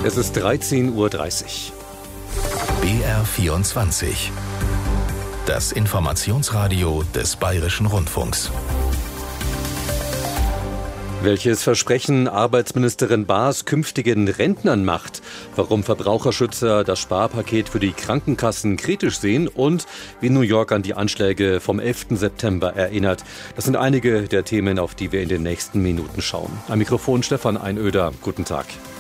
Es ist 13:30 Uhr. BR24. Das Informationsradio des Bayerischen Rundfunks. Welches Versprechen Arbeitsministerin Baas künftigen Rentnern macht, warum Verbraucherschützer das Sparpaket für die Krankenkassen kritisch sehen und wie New York an die Anschläge vom 11. September erinnert. Das sind einige der Themen, auf die wir in den nächsten Minuten schauen. Am Mikrofon Stefan Einöder. Guten Tag.